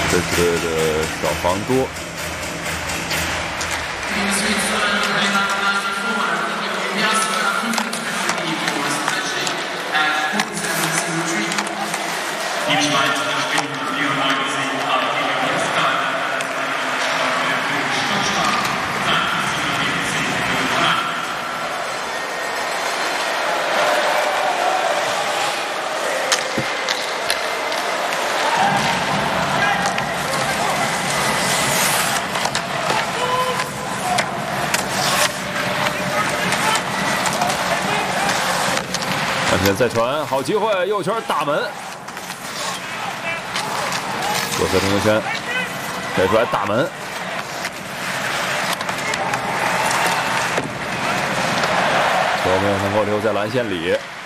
这支队的少防多。 向前再传，好机会，右圈打门。左侧中球圈，推出来打门。球没有能够留在篮线里。